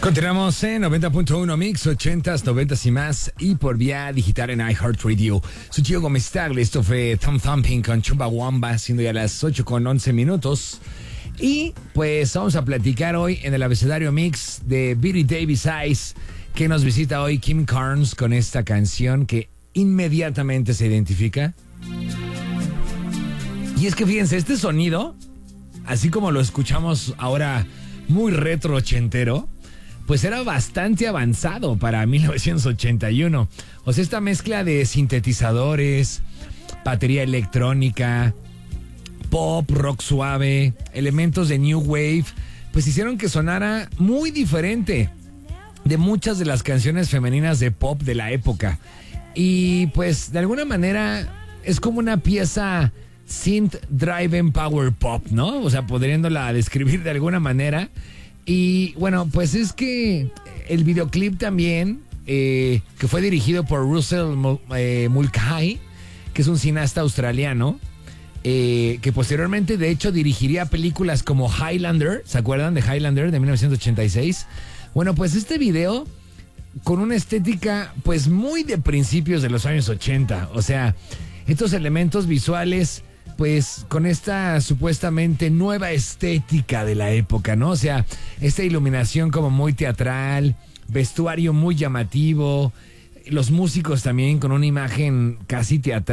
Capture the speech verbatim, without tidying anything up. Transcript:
Continuamos en noventa punto uno Mix, ochentas, noventas y más, y por vía digital en iHeartRadio. Soy Gio Gómez Tagle, esto fue Thumb Thumping con Chumbawamba, siendo ya las ocho con once minutos. Y pues vamos a platicar hoy en el abecedario Mix de Billy Davis Eyes, que nos visita hoy Kim Carnes con esta canción que inmediatamente se identifica. Y es que fíjense, este sonido, así como lo escuchamos ahora muy retro ochentero, pues era bastante avanzado para mil novecientos ochenta y uno. O sea, esta mezcla de sintetizadores, batería electrónica, pop, rock suave, elementos de new wave, pues hicieron que sonara muy diferente de muchas de las canciones femeninas de pop de la época. Y pues de alguna manera es como una pieza synth driven power pop, ¿no? O sea, podriéndola describir de alguna manera. Y bueno, pues es que el videoclip también, eh, que fue dirigido por Russell eh, Mulcahy, que es un cineasta australiano, eh, que posteriormente de hecho dirigiría películas como Highlander. ¿Se acuerdan de Highlander de mil novecientos ochenta y seis? Bueno, pues este video con una estética pues muy de principios de los años ochenta. O sea, estos elementos visuales pues con esta supuestamente nueva estética de la época, ¿no? O sea, esta iluminación como muy teatral, vestuario muy llamativo, los músicos también con una imagen casi teatral.